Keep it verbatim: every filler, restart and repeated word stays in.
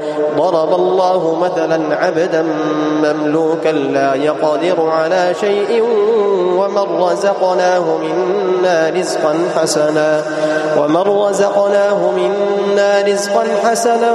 ضرب الله مثلا عبدا مملوكا لا يقدر على شيء ومن رزقناه منا رزقا حسنا ومن رزقناه منا رزقا حسنا